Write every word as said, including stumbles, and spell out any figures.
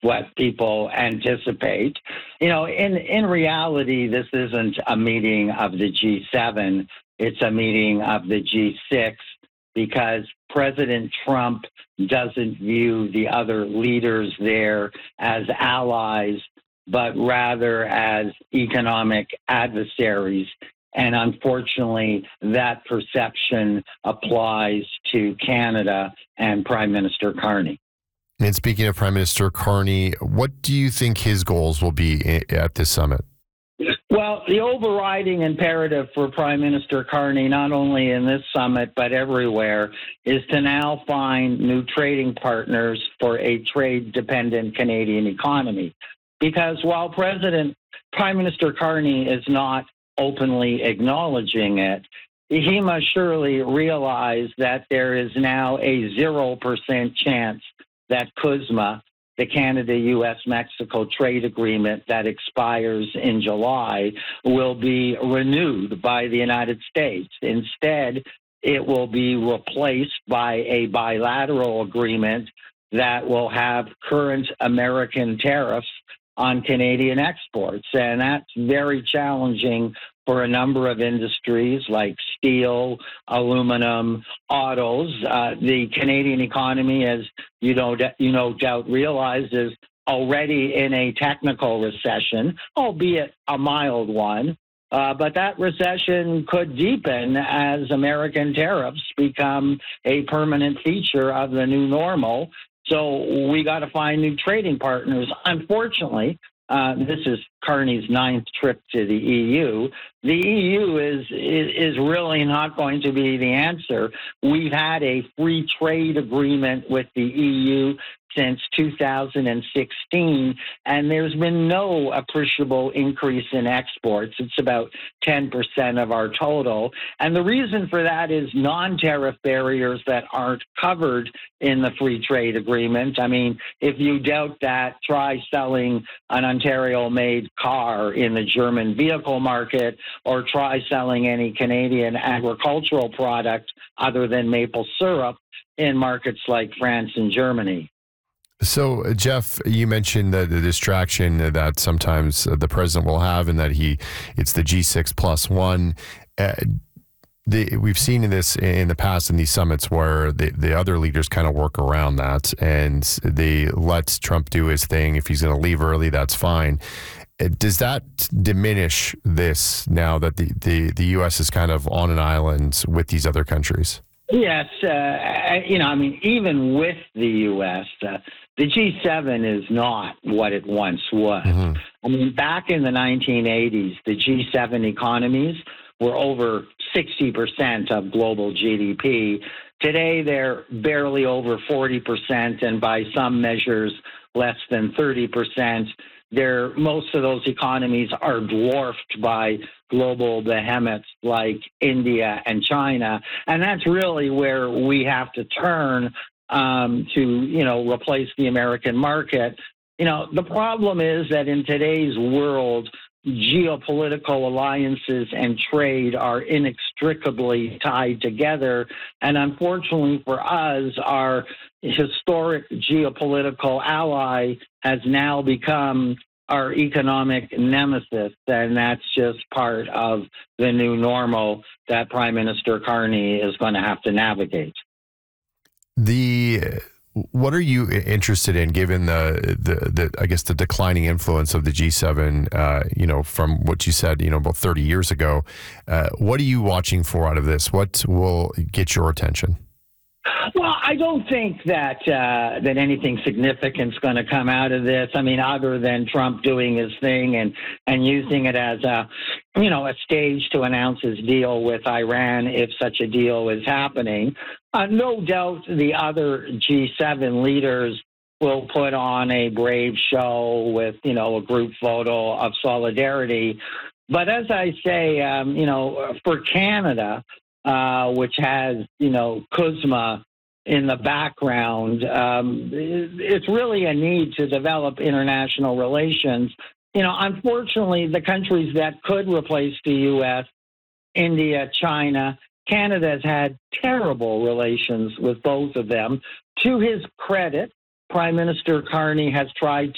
what people anticipate. You know, in, in reality, this isn't a meeting of the G seven, it's a meeting of the G six, because President Trump doesn't view the other leaders there as allies, but rather as economic adversaries. And unfortunately, that perception applies to Canada and Prime Minister Carney. And speaking of Prime Minister Carney, what do you think his goals will be at this summit? Well, the overriding imperative for Prime Minister Carney, not only in this summit but everywhere, is to now find new trading partners for a trade-dependent Canadian economy. Because while President Prime Minister Carney is not openly acknowledging it, he must surely realize that there is now a zero percent chance that CUSMA, the Canada-U S Mexico trade agreement that expires in July, will be renewed by the United States. Instead, it will be replaced by a bilateral agreement that will have current American tariffs on Canadian exports. And that's very challenging for a number of industries like steel, aluminum, autos. Uh, the Canadian economy, as you know, you no doubt realize, is already in a technical recession, albeit a mild one. Uh, but that recession could deepen as American tariffs become a permanent feature of the new normal. So we got to find new trading partners. Unfortunately, uh, this is Carney's ninth trip to the E U. The E U is, is is really not going to be the answer. We've had a free trade agreement with the E U since two thousand sixteen, and there's been no appreciable increase in exports. It's about ten percent of our total. And the reason for that is non-tariff barriers that aren't covered in the free trade agreement. I mean, if you doubt that, try selling an Ontario-made car in the German vehicle market, or try selling any Canadian agricultural product other than maple syrup in markets like France and Germany. So, Jeff, you mentioned the, the distraction that sometimes the president will have, and that he, it's the G six plus one. Uh, the, we've seen this in the past in these summits where the, the other leaders kind of work around that, and they let Trump do his thing. If he's going to leave early, that's fine. Does that diminish this now that the, the, the U S is kind of on an island with these other countries? Yes. Uh, you know, I mean, even with the U S, uh, the G seven is not what it once was. Mm-hmm. I mean, back in the nineteen eighties, the G seven economies were over sixty percent of global G D P. Today, they're barely over forty percent, and by some measures, less than thirty percent. They're, most of those economies are dwarfed by global behemoths like India and China. And that's really where we have to turn um, to, you know, replace the American market. You know, the problem is that in today's world, geopolitical alliances and trade are inextricably tied together. And unfortunately for us, our historic geopolitical ally has now become our economic nemesis, and that's just part of the new normal that Prime Minister Carney is going to have to navigate. The What are you interested in, given the, the, the I guess, the declining influence of the G seven, uh, you know, from what you said, you know, about thirty years ago? Uh, what are you watching for out of this? What will get your attention? Well, I don't think that uh, that anything significant is going to come out of this. I mean, other than Trump doing his thing and, and using it as a, you know, a stage to announce his deal with Iran, if such a deal is happening. Uh, no doubt the other G seven leaders will put on a brave show with, you know, a group photo of solidarity. But as I say, um, you know, for Canada, uh, which has, you know, CUSMA in the background, um, it's really a need to develop international relations. You know, unfortunately, the countries that could replace the U S, India, China, Canada has had terrible relations with both of them. To his credit, Prime Minister Carney has tried